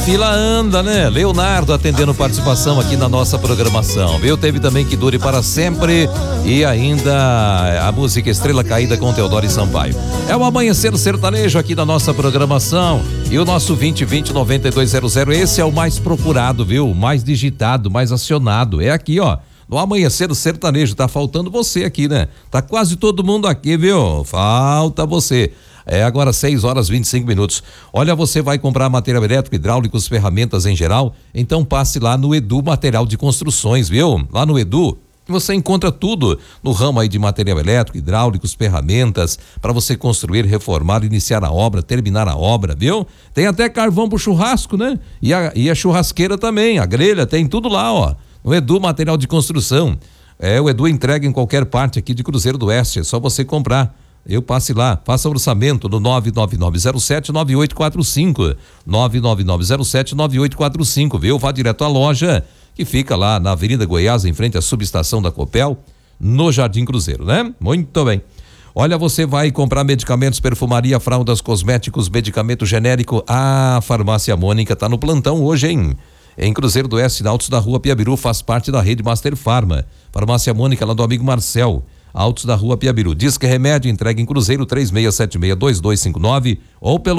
fila anda, né? Leonardo atendendo participação aqui na nossa programação, viu? Teve também Que Dure Para Sempre e ainda a música Estrela Caída com Teodoro e Sampaio. É o Amanhecer Sertanejo aqui na nossa programação e o nosso 2020-9200, esse é o mais procurado, viu? Mais digitado, mais acionado, é aqui, ó. No Amanhecer Sertanejo, tá faltando você aqui, né? Tá quase todo mundo aqui, viu? Falta você. É agora 6h25. Olha, você vai comprar material elétrico, hidráulicos, ferramentas em geral? Então passe lá no Edu Material de Construções, viu? Lá no Edu você encontra tudo no ramo aí de material elétrico, hidráulicos, ferramentas para você construir, reformar, iniciar a obra, terminar a obra, viu? Tem até carvão pro churrasco, né? E a churrasqueira também, a grelha, tem tudo lá, ó. No Edu Material de Construção. O Edu entrega em qualquer parte aqui de Cruzeiro do Oeste, é só você comprar. Eu passe lá, faça orçamento no 99907-9845, 99907-9845, viu? Vá direto à loja, que fica lá na Avenida Goiás, em frente à subestação da Copel, no Jardim Cruzeiro, né? Muito bem. Olha, você vai comprar medicamentos, perfumaria, fraldas, cosméticos, medicamento genérico. A Farmácia Mônica tá no plantão hoje, hein? Em Cruzeiro do Oeste, na Altos da Rua Piabiru, faz parte da rede Master Farma. Farmácia Mônica, lá do amigo Marcel. Altos da Rua Piabiru. Disque Remédio, entrega em Cruzeiro, 3676-2259 ou pelo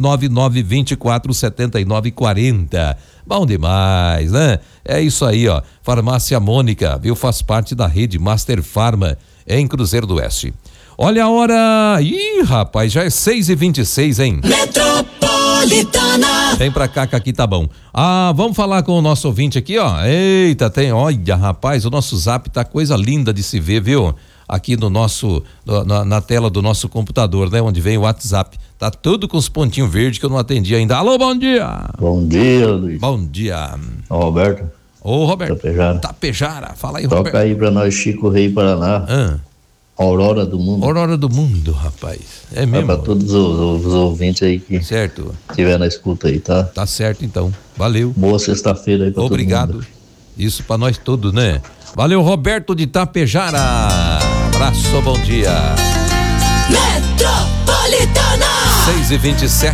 999-247940. Bom demais, né? É isso aí, ó. Farmácia Mônica, viu? Faz parte da rede Master Farma em Cruzeiro do Oeste. Olha a hora. Ih, rapaz, já é 6h26, hein? Metropolitana. Vem pra cá que aqui tá bom. Vamos falar com o nosso ouvinte aqui, ó. Eita, olha, rapaz, o nosso zap tá coisa linda de se ver, viu? Aqui no nosso, na tela do nosso computador, né? Onde vem o WhatsApp. Tá tudo com os pontinhos verdes que eu não atendi ainda. Alô, bom dia. Bom dia, Luiz. Bom dia. Ô, Roberto. Ô, Roberto. Tapejara. Tapejara. Fala aí, Toca Roberto. Toca aí pra nós, Chico Rei Paraná. Aurora do Mundo. Aurora do Mundo, rapaz. É mesmo? Pra todos os ouvintes aí que estiver na escuta aí, tá? Tá certo, então. Valeu. Boa sexta-feira aí pra Obrigado. todo mundo. Isso pra nós todos, né? Valeu, Roberto de Tapejara. Abraço, bom dia. Metropolitana. 6h27.